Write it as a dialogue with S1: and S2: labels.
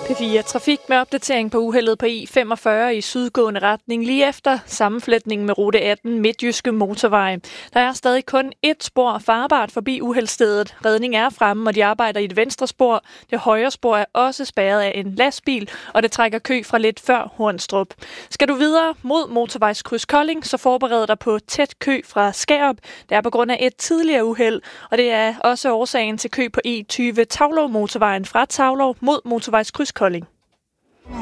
S1: P4 Trafik med opdatering på uheldet på E45 i sydgående retning lige efter sammenflætningen med rute 18 Midtjyske Motorvej. Der er stadig kun et spor farbart forbi uheldsstedet. Redning er fremme, og de arbejder i et venstre spor. Det højre spor er også spærret af en lastbil, og det trækker kø fra lidt før Hornstrup. Skal du videre mod motorvejskryds Kolding, så forbered dig på tæt kø fra Skærup. Det er på grund af et tidligere uheld, og det er også årsagen til kø på E20 Taulov Motorvejen fra Taulov mod motorvejskryds Kolding.